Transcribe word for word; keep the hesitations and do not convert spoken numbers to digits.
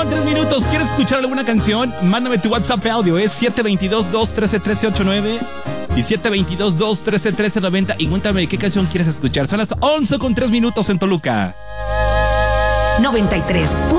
con tres minutos. ¿Quieres escuchar alguna canción? Mándame tu WhatsApp de audio. Es siete dos dos, dos uno tres, uno tres ocho nueve y siete dos dos, dos uno tres, uno tres nueve cero. Y cuéntame qué canción quieres escuchar. Son las once con tres minutos en Toluca. noventa y tres.